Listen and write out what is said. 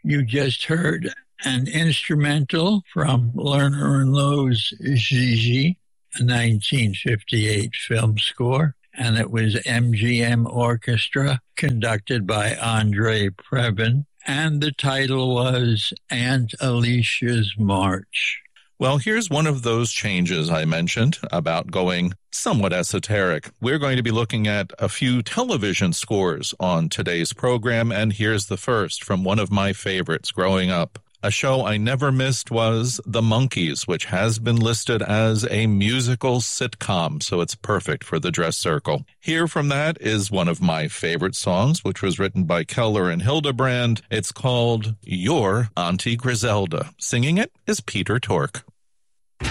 You just heard an instrumental from Lerner and Loewe's Gigi, a 1958 film score, and it was MGM Orchestra conducted by Andre Previn, and the title was Aunt Alicia's March. Well, here's one of those changes I mentioned about going somewhat esoteric. We're going to be looking at a few television scores on today's program, and here's the first from one of my favorites growing up. A show I never missed was The Monkees, which has been listed as a musical sitcom, so it's perfect for the dress circle. Here from that is one of my favorite songs, which was written by Keller and Hildebrand. It's called Your Auntie Griselda. Singing it is Peter Tork.